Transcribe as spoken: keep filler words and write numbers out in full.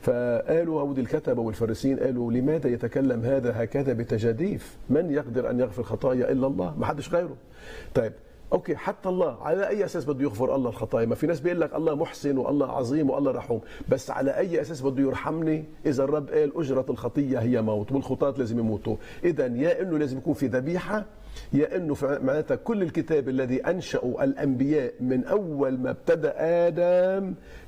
فقالوا هؤلاء الكتبة والفارسيين قالوا لماذا يتكلم هذا هكذا بتجاديف؟ من يقدر أن يغفر خطايا إلا الله، ما حدش غيره. طيب اوكي، حتى الله على اي اساس بده يغفر الله الخطايا؟ ما في ناس بيقول لك الله محسن والله عظيم والله رحوم، بس على اي اساس بده يرحمني اذا الرب قال اجره الخطيه هي موت والخطاة لازم يموتوا؟ اذا يا انه لازم يكون في ذبيحه، يا انه معناتها كل الكتاب الذي انشأوا الانبياء من اول ما ابتدأ ادم